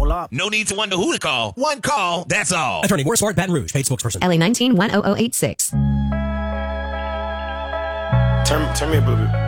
Hold up. No need to wonder who to call. One call, that's all. Attorney Morris Ward, Baton Rouge, paid spokesperson. LA 19-10086. Turn me up a little bit.